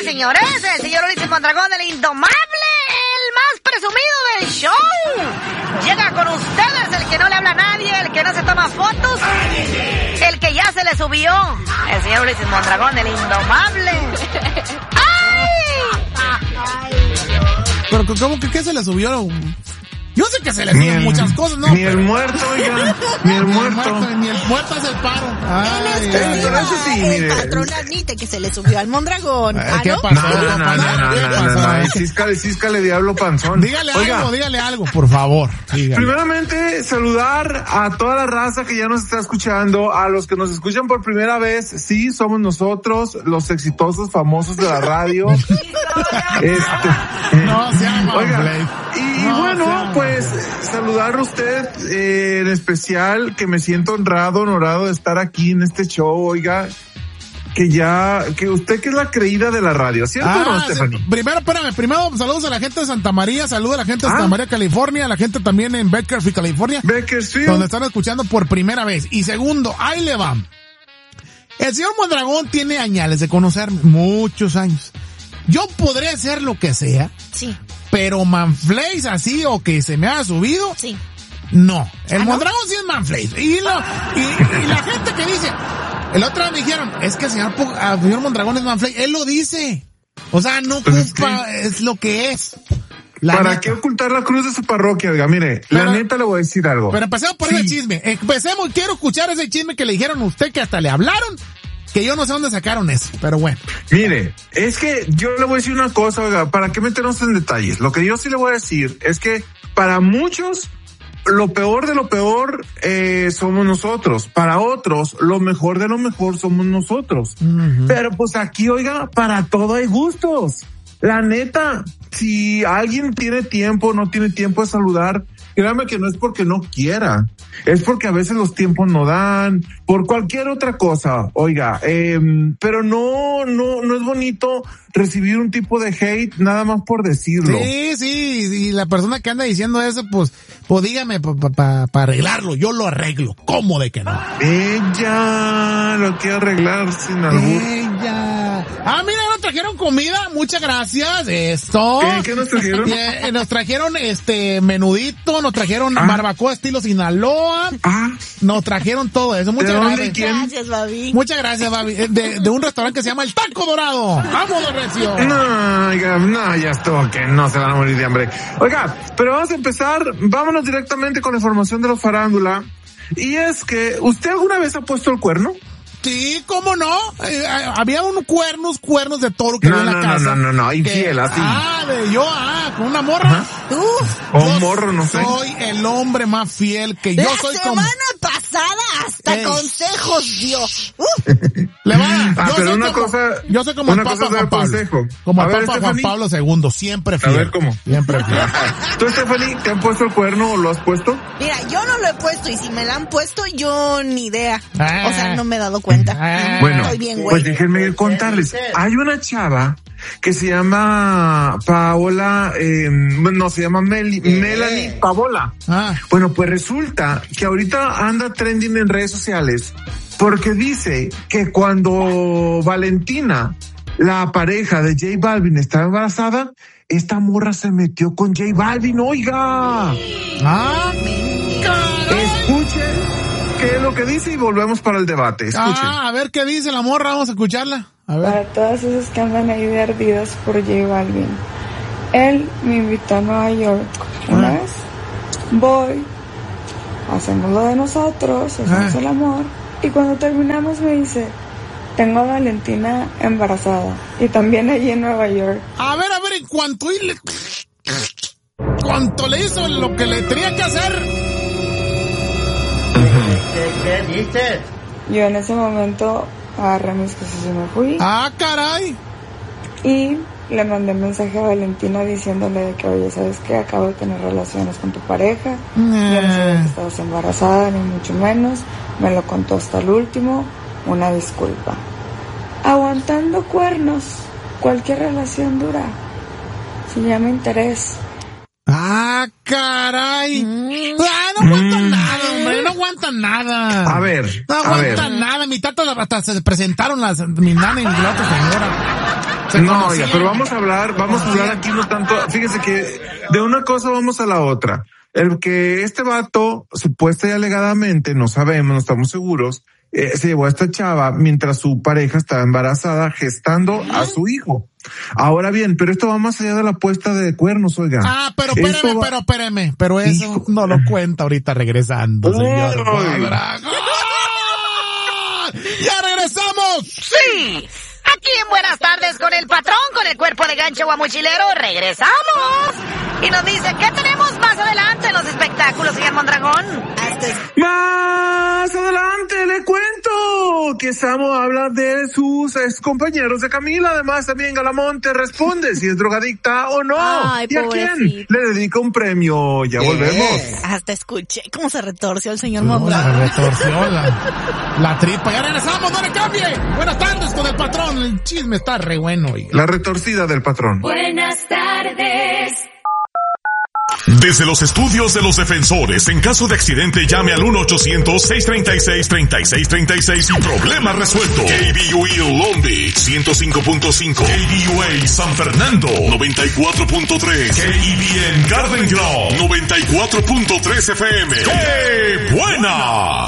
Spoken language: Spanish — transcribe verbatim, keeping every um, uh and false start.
y señores, el señor Ulises Mondragón, el indomable, el más presumido del show. Llega con ustedes el que no le habla a nadie, el que no se toma fotos, el que ya se le subió. El señor Ulises Mondragón, el indomable. ¡Ay! Pero ¿cómo que qué se le subió? Yo sé que se le suben muchas cosas, ¿no? Ni el muerto, oigan, ni el muerto. Ni el muerto es el paro. Ay, pero eso sí, mire. El patrón admite que se le subió al Mondragón. Ay, ¿qué pasó? No, no, no, no, no, no, císcale, císcale, diablo panzón. Dígale Oiga, algo, dígale algo, por favor. Dígale. Primeramente, saludar a toda la raza que ya nos está escuchando, a los que nos escuchan por primera vez. Sí, somos nosotros, los exitosos, famosos de la radio. este, no, se llama Oiga, y no, bueno, pues Pues saludar a usted eh, en especial, que me siento honrado, honorado de estar aquí en este show, oiga, que ya, que usted que es la creída de la radio, ¿cierto ah, o no, Stephanie? Sí. Primero, espérame, primero saludos a la gente de Santa María, saludos a la gente de Santa ah. María, California, a la gente también en Bakersfield, California, Bakersfield, donde están escuchando por primera vez. Y segundo, ahí le va. El señor Mondragón tiene añales de conocerme, muchos años. Yo podré hacer lo que sea. Sí. Pero manflays así o que se me haya subido. Sí. No. El ¿Ah, Mondragón no? Sí es manflays. Y, lo, y, y la gente que dice, el otro día me dijeron, es que el señor, el señor Mondragón es manflay. Él lo dice. O sea, no pues ocupa, es, que, es lo que es. La ¿Para neta. qué ocultar la cruz de su parroquia? Oiga, mire, pero, la neta le voy a decir algo. Pero empecemos por sí. ese chisme. Empecemos, quiero escuchar ese chisme que le dijeron a usted, que hasta le hablaron. Que yo no sé dónde sacaron eso, pero bueno. Mire, es que yo le voy a decir una cosa, oiga, ¿para qué meternos en detalles? Lo que yo sí le voy a decir es que para muchos, lo peor de lo peor eh, somos nosotros. Para otros, lo mejor de lo mejor somos nosotros. Uh-huh. Pero pues aquí, oiga, para todo hay gustos. La neta, si alguien tiene tiempo, no tiene tiempo de saludar, créame que no es porque no quiera, es porque a veces los tiempos no dan, por cualquier otra cosa, oiga, eh, pero no, no, no es bonito recibir un tipo de hate nada más por decirlo. Sí, sí, y la persona que anda diciendo eso, pues, pues dígame para pa, pa, pa arreglarlo, yo lo arreglo, ¿cómo de que no? Ella lo quiere arreglar sin albur. Ella. Ah, mira, nos trajeron comida, muchas gracias, esto. ¿Qué, qué nos trajeron? Eh, nos trajeron este menudito, nos trajeron ah. barbacoa estilo Sinaloa, ah. nos trajeron todo eso, muchas gracias. Gracias, Babi. Muchas gracias, Babi, de, de un restaurante que se llama El Taco Dorado. ¡Vamos, Recio! No, oiga, no, ya estuvo, que no se van a morir de hambre. Oiga, pero vamos a empezar, vámonos directamente con la información de la farándula. Y es que, ¿usted alguna vez ha puesto el cuerno? Sí, ¿cómo no? Eh, había unos cuernos, cuernos de toro que no, había en no, la casa. No, no, no, no, infiel, así. Ah, de yo, ah, con una morra. Uf, o un morro, no sé. Soy el hombre más fiel que yo la soy. La semana como... pasada hasta Ey. consejos dio. Uh. Le va. Ah, yo pero soy una como, cosa, yo soy como una el Papa cosa Juan Pablo. Consejo. Como a el ver, Papa Juan Pablo segundo, siempre fiel. A ver cómo. Siempre fiel. ¿Tú, Stephanie, te han puesto el cuerno o lo has puesto? Mira, yo no lo he puesto y si me lo han puesto, yo ni idea. Ah. O sea, no me he dado cuenta. Ah. Bueno, estoy bien, güey. Pues déjenme contarles. Hay una chava que se llama Paola, eh, no, se llama Mel, Melanie Paola. Ah. Bueno, pues resulta que ahorita anda trending en redes sociales porque dice que cuando Valentina, la pareja de J Balvin, estaba embarazada, esta morra se metió con J Balvin, oiga. Ah, escuchen qué es lo que dice y volvemos para el debate. Escuchen. Ah, a ver qué dice la morra, vamos a escucharla. A ver. Para todas esas que andan ahí de ardidas por J Balvin. Él me invitó a Nueva York una ah. vez. Voy, hacemos lo de nosotros, hacemos ah. el amor. Y cuando terminamos me dice, tengo a Valentina embarazada. Y también allí en Nueva York. A ver, a ver, en cuanto le... cuánto le hizo lo que le tenía que hacer. ¿Qué, qué dices? Yo en ese momento agarré mis cosas y me fui. Ah, caray. Y le mandé mensaje a Valentina diciéndole de que, oye, ¿sabes qué? Acabo de tener relaciones con tu pareja. Mm. Yo no sabía que estabas embarazada, ni mucho menos. Me lo contó hasta el último. Una disculpa. Aguantando cuernos. Cualquier relación dura. Se llama interés. Ah, caray. Mm. Ah, no aguantan mm. nada, hombre, no aguantan nada. A ver, no aguantan nada. Mi tata hasta se presentaron las, mi nana y la otra señora. No, oiga, pero vamos a hablar, vamos a hablar aquí no tanto, fíjese que de una cosa vamos a la otra. El que este vato, supuesta y alegadamente, no sabemos, no estamos seguros, eh, se llevó a esta chava mientras su pareja estaba embarazada, gestando a su hijo. Ahora bien, pero esto va más allá de la puesta de cuernos, oiga. Ah, pero espéreme, va... pero espéreme, pero eso hijo. No lo cuenta ahorita regresando, señor. ¡Ya regresamos! ¡Sí! Aquí en Buenas Tardes con el patrón, con el cuerpo de gancho guamuchilero, regresamos. Y nos dice, ¿qué tenemos más adelante en los espectáculos, señor Mondragón? Más adelante le cuento que Samo habla de sus ex compañeros de Camila. Además, también Galamonte responde si es drogadicta o no. Ay, ¿y a quién le dedica un premio? Ya yeah. volvemos. Hasta escuché cómo se retorció el señor no, Mondragón. Se retorció la, la tripa. Ya regresamos, no le cambie. Buenas tardes con el patrón. El chisme está re bueno. Oiga. La retorcida del patrón. Buenas tardes. Desde los estudios de los defensores, en caso de accidente llame al uno ochocientos, seiscientos treinta y seis, treinta y seis treinta y seis y problema resuelto. K B U A Long Beach ciento cinco punto cinco, K B U A San Fernando noventa y cuatro punto tres, K E B N Garden Grove noventa y cuatro punto tres F M. ¡Qué buena!